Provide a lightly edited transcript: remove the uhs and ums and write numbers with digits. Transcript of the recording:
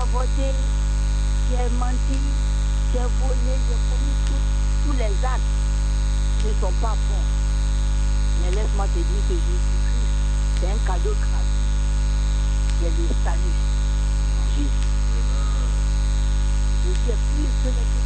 avorté, j'ai menti, j'ai volé, j'ai commis tous les actes ne sont pas bons. Mais laisse-moi te dire que Jésus-Christ, c'est un cadeau gratuit. C'est le salut en Jésus. Jésus est plus que le